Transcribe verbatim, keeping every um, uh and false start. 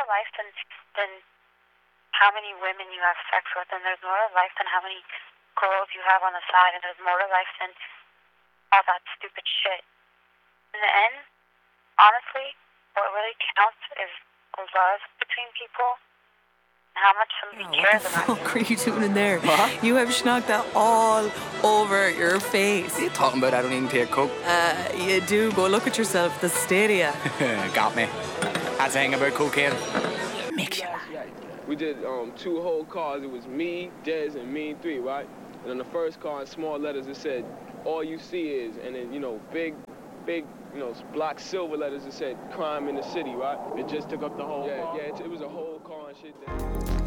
life than than how many women you have sex with, and there's more to life than how many girls you have on the side, and there's more to life than all that stupid shit. In the end, honestly, what really counts is love between people. How much somebody Oh, cares what the about fuck you. are you doing in there? What? You have schnocked that all over your face. What are you talking about? I don't even take coke. Uh, you do. Go look at yourself. The stadia. Got me. That's the thing about cocaine. Makes you laugh. We did um, two whole cars. It was me, Dez, and Mean Three, right? And on the first car, in small letters, it said, "All you see is," and then, you know, big, big, you know, block silver letters, it said, "Crime in the city," right? It just took up the whole yeah, car? Yeah, it, it was a whole car and shit there.